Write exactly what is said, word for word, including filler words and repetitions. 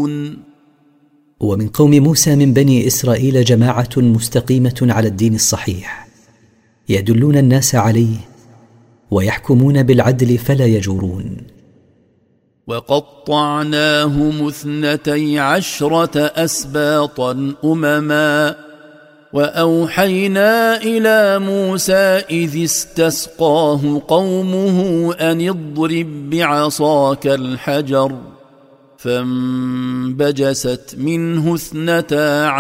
يعدلون. ومن قوم موسى من بني إسرائيل جماعة مستقيمة على الدين الصحيح، يدلون الناس عليه ويحكمون بالعدل فلا يجورون. وقطعناهم اثنتي عشرة أسباطا أمما وأوحينا إلى موسى إذ استسقاه قومه أن اضرب بعصاك الحجر فانبجست منه اثنتا